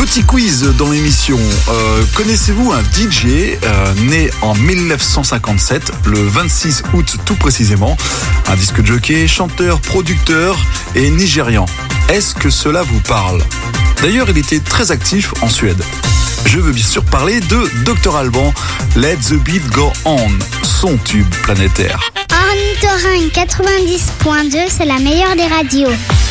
Petit quiz dans l'émission. Connaissez-vous un DJ né en 1957, le 26 août tout précisément, un disque jockey, chanteur, producteur et nigérian. Est-ce que cela vous parle ? D'ailleurs, il était très actif en Suède. Je veux bien sûr parler de Dr Alban, Let the Beat Go On, son tube planétaire. Ornithorynque 90.2, c'est la meilleure des radios.